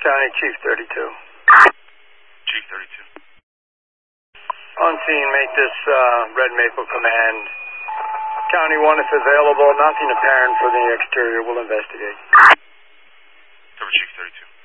County, Chief 32. Chief 32. On scene, make this Red Maple Command. County 1, if available, nothing apparent for the exterior. We'll investigate. Cover Chief 32.